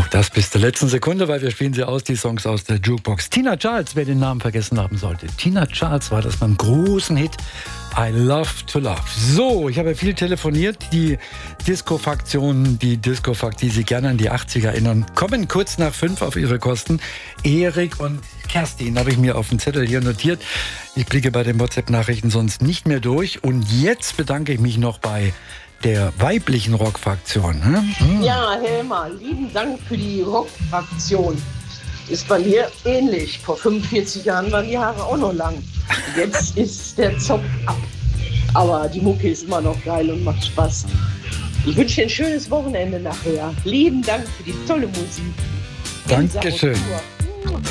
Das bis zur letzten Sekunde, weil wir spielen sie aus, die Songs aus der Jukebox. Tina Charles, wer den Namen vergessen haben sollte. Tina Charles war das beim großen Hit I Love to Love. So, ich habe viel telefoniert. Die Disco-Fraktionen, die Sie gerne an die 80er erinnern, kommen kurz nach 5 auf ihre Kosten. Erik und Kerstin habe ich mir auf den Zettel hier notiert. Ich blicke bei den WhatsApp-Nachrichten sonst nicht mehr durch. Und jetzt bedanke ich mich noch bei der weiblichen Rockfraktion. Ja, Helma, lieben Dank für die Rockfraktion. Ist bei mir ähnlich. Vor 45 Jahren waren die Haare auch noch lang. Jetzt ist der Zopf ab. Aber die Mucke ist immer noch geil und macht Spaß. Ich wünsche dir ein schönes Wochenende nachher. Lieben Dank für die tolle Musik. Dankeschön.